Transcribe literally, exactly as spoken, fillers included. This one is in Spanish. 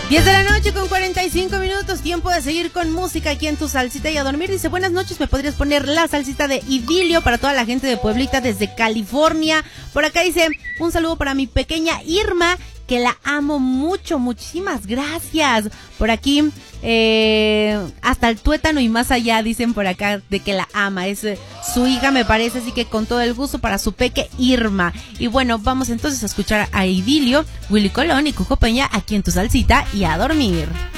diez de la noche con cuarenta y cinco minutos, tiempo de seguir con música aquí en Tu Salsita y a dormir. Dice, buenas noches, ¿me podrías poner la salsita de Idilio para toda la gente de Pueblita desde California? Por acá dice, un saludo para mi pequeña Irma, que la amo mucho, muchísimas gracias. Por aquí, eh, hasta el tuétano y más allá dicen por acá de que la ama, es eh, su hija me parece, así que con todo el gusto para su peque Irma. Y bueno, vamos entonces a escuchar a Idilio, Willy Colón y Cuco Peña aquí en Tu Salsita y a dormir.